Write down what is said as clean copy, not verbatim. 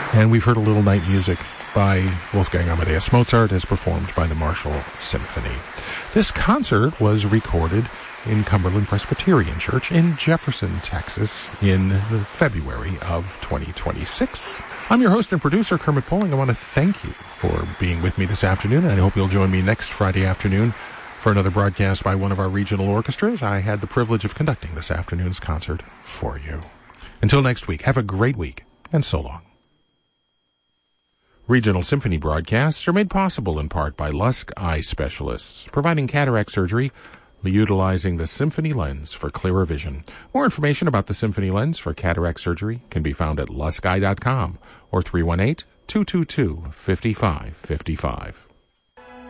And we've heard a little night music by Wolfgang Amadeus Mozart as performed by the Marshall Symphony. This concert was recorded in Cumberland Presbyterian Church in Jefferson, Texas in February of 2026. I'm your host and producer, Kermit Poling. I want to thank you for being with me this afternoon, and I hope you'll join me next Friday afternoon for another broadcast by one of our regional orchestras. I had the privilege of conducting this afternoon's concert for you. Until next week, have a great week, and so long. Regional Symphony broadcasts are made possible in part by Lusk Eye Specialists, providing cataract surgery utilizing the Symphony lens for clearer vision. More information about the Symphony lens for cataract surgery can be found at luskeye.com or 318-222-5555.